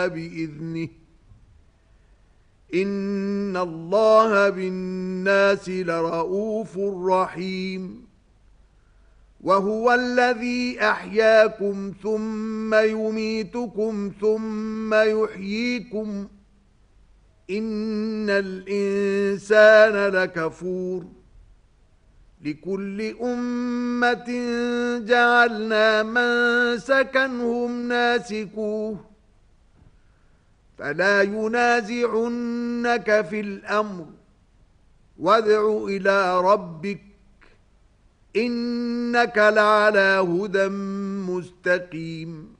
إلا بإذنه إن الله بالناس لرؤوف رحيم وهو الذي أحياكم ثم يميتكم ثم يحييكم إن الإنسان لكفور لكل أمة جعلنا منسكا هم ناسكوه فلا ينازعنك في الأمر وادع إلى ربك إنك لعلى هدى مستقيم